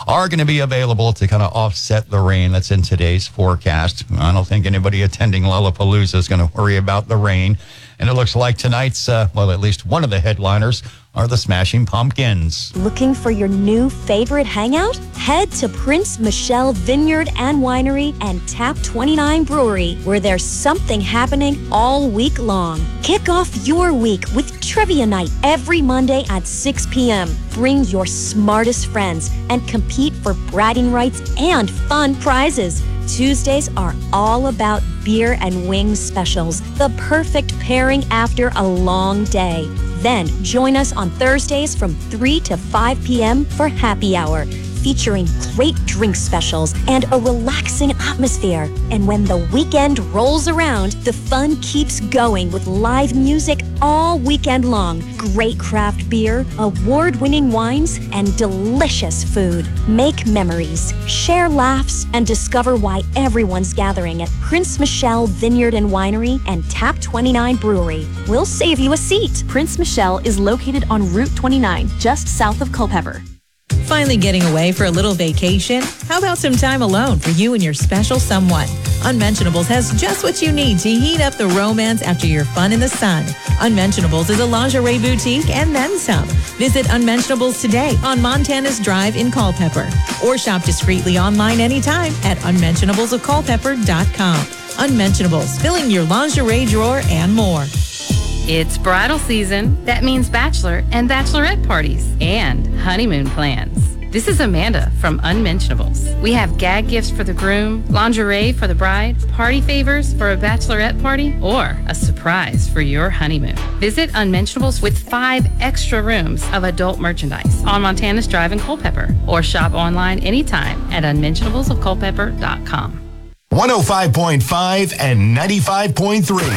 are going to be available to kind of offset the rain that's in today's forecast. I don't think anybody attending Lollapalooza is going to worry about the rain. And it looks like tonight's, at least one of the headliners are the Smashing Pumpkins. Looking for your new favorite hangout? Head to Prince Michelle Vineyard and Winery and Tap 29 Brewery, where there's something happening all week long. Kick off your week with Trivia Night every Monday at 6 p.m. Bring your smartest friends and compete for bragging rights and fun prizes. Tuesdays are all about beer and wings specials, the perfect pairing after a long day. Then join us on Thursdays from 3 to 5 p.m. for happy hour, featuring great drink specials and a relaxing atmosphere. And when the weekend rolls around, the fun keeps going with live music all weekend long, great craft beer, award-winning wines, and delicious food. Make memories, share laughs, and discover why everyone's gathering at Prince Michelle Vineyard and Winery and Tap 29 Brewery. We'll save you a seat. Prince Michelle is located on Route 29, just south of Culpeper. Finally getting away for a little vacation? How about some time alone for you and your special someone? Unmentionables has just what you need to heat up the romance after your fun in the sun. Unmentionables is a lingerie boutique and then some. Visit Unmentionables today on Montana's Drive in Culpeper or shop discreetly online anytime at unmentionablesofculpeper.com. Unmentionables, filling your lingerie drawer and more. It's bridal season. That means bachelor and bachelorette parties and honeymoon plans. This is Amanda from Unmentionables. We have gag gifts for the groom, lingerie for the bride, party favors for a bachelorette party, or a surprise for your honeymoon. Visit Unmentionables with 5 extra rooms of adult merchandise on Montana's Drive in Culpeper or shop online anytime at unmentionablesofculpeper.com. 105.5 and 95.3.